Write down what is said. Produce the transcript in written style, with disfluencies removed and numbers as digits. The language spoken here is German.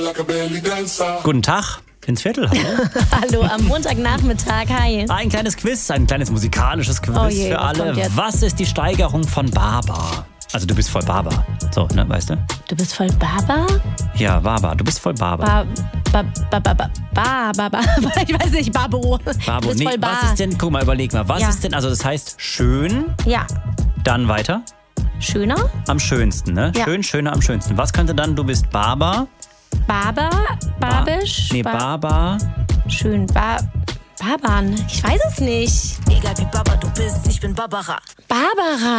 Guten Tag ins Viertel. Hallo. Hallo, am Montagnachmittag, hi. Ein kleines Quiz, ein kleines musikalisches Quiz je, für was kommt alle. jetzt? Was ist die Steigerung von Baba? Also du bist voll Baba. So, ne, weißt du? Du bist voll Baba? Ja, Baba, du bist voll Baba. Ich weiß nicht, Babo. Babo, Du bist nee, voll was ist denn, guck mal, überleg mal, was Ja. ist denn, also das heißt schön, Ja, dann weiter, schöner? am schönsten, ne? Ja. Schön, schöner, am schönsten. Was könnte dann, du bist Baba? Babisch? Nee, Baba. Schön, Baban. Ich weiß es nicht. Egal wie Baba du bist, ich bin Barbara. Barbara.